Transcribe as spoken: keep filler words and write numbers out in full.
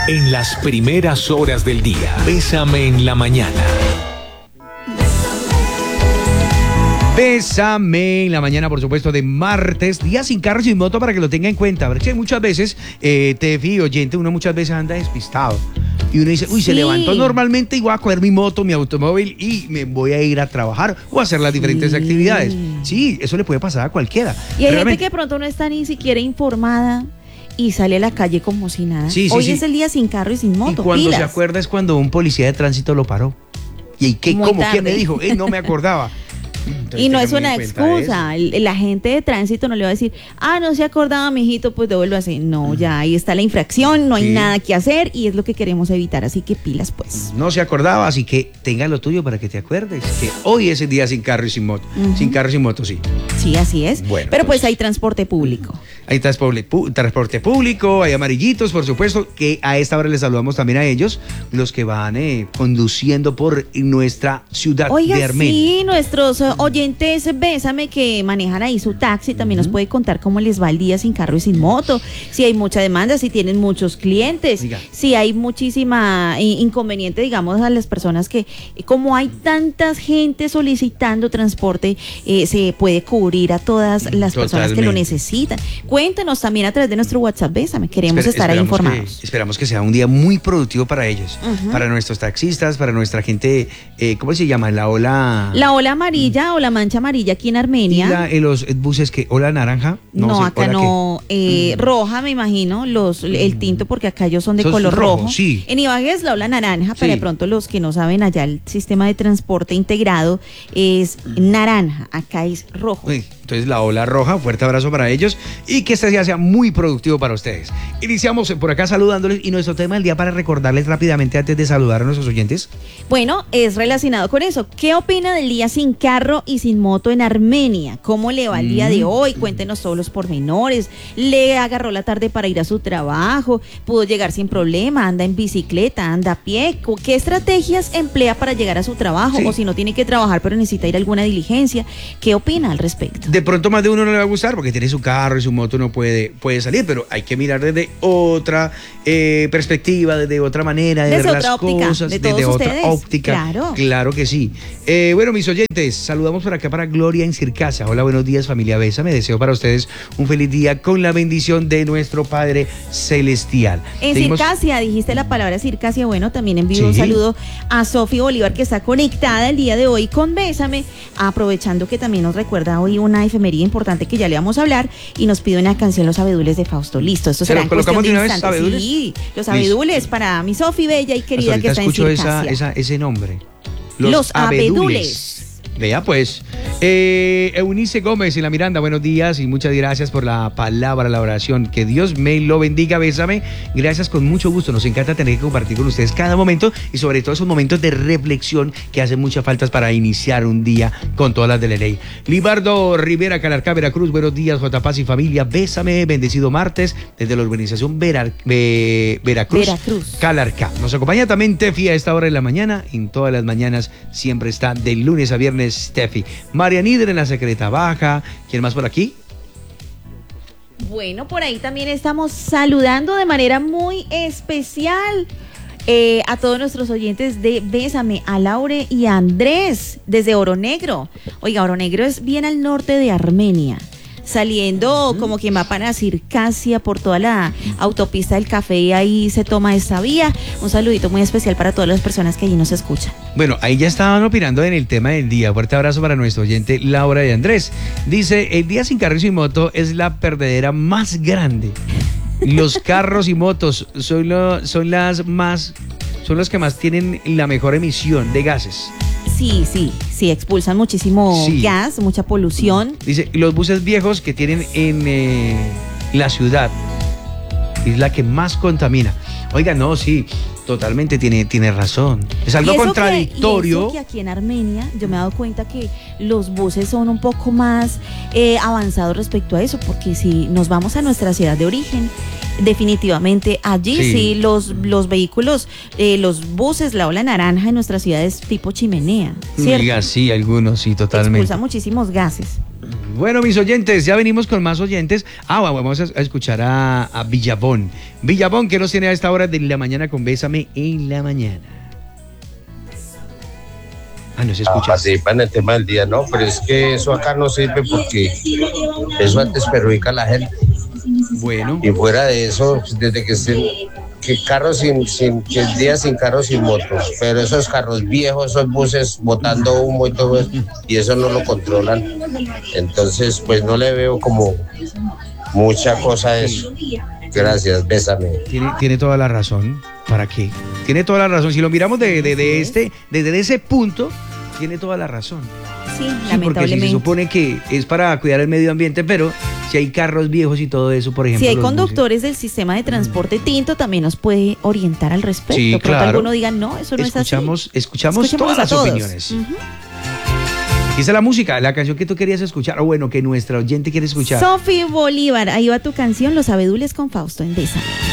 En las primeras horas del día, Bésame en la mañana. Bésame en la mañana, por supuesto, de martes, día sin carro y sin moto, para que lo tenga en cuenta. Porque muchas veces, eh, Tefi, oyente, uno muchas veces anda despistado. Y uno dice, uy, sí. se levantó normalmente y voy a coger mi moto, mi automóvil y me voy a ir a trabajar o a hacer las diferentes sí. actividades. Sí, eso le puede pasar a cualquiera. Y hay Realmente, gente que de pronto no está ni siquiera informada y sale a la calle como si nada. Sí, sí, Hoy sí. es el día sin carro y sin moto. Y cuando pilas. se acuerda es cuando un policía de tránsito lo paró. ¿Y qué? Muy ¿Cómo? ¿Quién me dijo? Eh, no me acordaba. Entonces, y no es una excusa, la gente de tránsito no le va a decir, ah, no se acordaba, mijito, pues devuelvo así. No, ya ahí está la infracción, no hay sí. nada que hacer y es lo que queremos evitar, así que pilas pues. No se acordaba, así que tenga lo tuyo para que te acuerdes, que hoy es el día sin carro y sin moto, uh-huh. sin carro y sin moto, sí. Sí, así es, bueno, pero pues, pues hay transporte público. Hay transporte, pu- transporte público, hay amarillitos, por supuesto, que a esta hora les saludamos también a ellos, los que van eh, conduciendo por nuestra ciudad Oiga, de Armenia. Sí, nuestros uh, oyentes, Bésame, que manejan ahí su taxi, también uh-huh. nos puede contar cómo les va el día sin carro y sin moto, si hay mucha demanda, si tienen muchos clientes, Diga. si hay muchísima eh, inconveniente, digamos, a las personas que, eh, como hay tantas gente solicitando transporte, eh, se puede cubrir a todas las Totalmente. personas que lo necesitan. Cuéntenos también a través de nuestro WhatsApp, Bésame, queremos Esper- estar ahí informados. Que, esperamos que sea un día muy productivo para ellos, uh-huh. para nuestros taxistas, para nuestra gente, eh, ¿cómo se llama? La ola... La ola amarilla o la mancha amarilla aquí en Armenia. ¿Y la, eh, los buses que ola naranja? No, no sé, acá no, eh, mm. roja me imagino, los el tinto, porque acá ellos son de Sos color rojo. rojo. Sí. En Ibagué es la ola naranja, sí. pero de pronto los que no saben, allá el sistema de transporte integrado es naranja, acá es rojo. Uy. Entonces la ola roja, fuerte abrazo para ellos y que este día sea muy productivo para ustedes. Iniciamos por acá saludándoles y nuestro tema del día para recordarles rápidamente antes de saludar a nuestros oyentes. Bueno, es relacionado con eso. ¿Qué opina del día sin carro y sin moto en Armenia? ¿Cómo le va el día de hoy? Cuéntenos todos los pormenores. ¿Le agarró la tarde para ir a su trabajo? ¿Pudo llegar sin problema? ¿Anda en bicicleta? ¿Anda a pie? ¿Qué estrategias emplea para llegar a su trabajo? Sí. O si no tiene que trabajar pero necesita ir a alguna diligencia. ¿Qué opina al respecto? De pronto más de uno no le va a gustar porque tiene su carro y su moto, no puede, puede salir, pero hay que mirar desde otra eh, perspectiva, desde otra manera de desde ver otra las óptica, cosas, de desde todos otra ustedes. óptica. Claro. Claro que sí. Eh, bueno, mis oyentes, saludamos por acá para Gloria en Circasa. Hola, buenos días, familia Bésame. Deseo para ustedes un feliz día con la bendición de nuestro Padre Celestial. En Seguimos... Circasia, dijiste la palabra Circasia. Bueno, también envío sí. un saludo a Sofi Bolívar, que está conectada el día de hoy con Bésame, aprovechando que también nos recuerda hoy una efemería importante que ya le vamos a hablar y nos pide una canción, Los Abedules de Fausto. Listo, esto será en cuestión de instantes. ¿Abedules? Sí, Los Abedules Listo. Para mi Sofi bella y querida que está en Circasia. Escucho esa, esa, ese nombre. Los, Los Abedules. Abedules. Vea pues, eh, Eunice Gómez y la Miranda, buenos días y muchas gracias por la palabra, la oración, que Dios me lo bendiga, Bésame, gracias, con mucho gusto, nos encanta tener que compartir con ustedes cada momento y sobre todo esos momentos de reflexión que hacen muchas faltas para iniciar un día con todas las de la ley. Libardo Rivera, Calarcá, Veracruz, buenos días, J. Paz y familia, Bésame, bendecido martes desde la urbanización Vera, Be, Veracruz, Veracruz, Calarcá. Nos acompaña también Tefi a esta hora de la mañana, en todas las mañanas siempre está de lunes a viernes Steffi. María Nidre en la Secreta Baja. ¿Quién más por aquí? Bueno, por ahí también estamos saludando de manera muy especial eh, a todos nuestros oyentes de Bésame, a Laure y a Andrés desde Oro Negro. Oiga, Oro Negro es bien al norte de Armenia, saliendo uh-huh. como quien va para Circasia por toda la autopista del café, y ahí se toma esta vía. Un saludito muy especial para todas las personas que allí nos escuchan. Bueno, ahí ya estaban opinando en el tema del día. Fuerte abrazo para nuestro oyente Laura y Andrés. Dice, el día sin carro y sin moto es la perdedera más grande. Los carros y motos son, lo, son las más, son los que más tienen la mejor emisión de gases. Sí, sí, sí, expulsan muchísimo sí. gas, mucha polución. Dice, los buses viejos que tienen en eh, la ciudad es la que más contamina. Oiga, no, sí, totalmente tiene, tiene razón. Es algo y eso contradictorio. Que, y eso que aquí en Armenia yo me he dado cuenta que los buses son un poco más eh, avanzados respecto a eso, porque si nos vamos a nuestra ciudad de origen, definitivamente allí sí, sí los, los vehículos, eh, los buses, la ola naranja en nuestra ciudad es tipo chimenea, ¿cierto? Diga, sí, algunos, sí, totalmente. Expulsa muchísimos gases. Bueno, mis oyentes, ya venimos con más oyentes. Ah, bueno, vamos a, a escuchar a, a Villabón. Villabón, ¿qué nos tiene a esta hora de la mañana con Bésame en la mañana? Ah, no se escucha. Participa en el tema del día, no, pero es que eso acá no sirve porque eso antes perjudica a la gente. Bueno. Y fuera de eso, desde que estén, que carros sin, sin, que el día sin carros sin motos, pero esos carros viejos, esos buses botando humo y todo eso, y eso no lo controlan. Entonces, pues no le veo como mucha cosa a eso. Gracias, bésame. Tiene, tiene toda la razón. ¿Para qué? Tiene toda la razón. Si lo miramos de, de, de este, desde ese punto, tiene toda la razón. Sí, Sí, lamentablemente. porque si se supone que es para cuidar el medio ambiente, pero si hay carros viejos y todo eso, por ejemplo. Si hay los conductores del sistema de transporte tinto, también nos puede orientar al respecto. Sí, Pronto claro. alguno diga, no, eso no escuchamos, es así. Escuchamos Escuchémoslos todas a las todos. opiniones. Ujú. Aquí está la música, la canción que tú querías escuchar, o bueno, que nuestra oyente quiere escuchar. Sofi Bolívar, ahí va tu canción, Los Abedules con Fausto en Bésame.